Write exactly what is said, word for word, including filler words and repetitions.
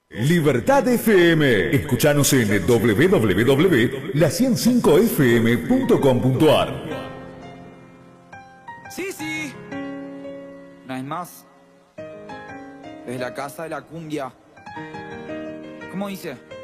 Libertad F M. Escuchanos en doble u doble u doble u punto la ciento cinco f m punto com punto a r. Sí, sí. Una vez más. Desde la casa de la cumbia. ¿Cómo dice?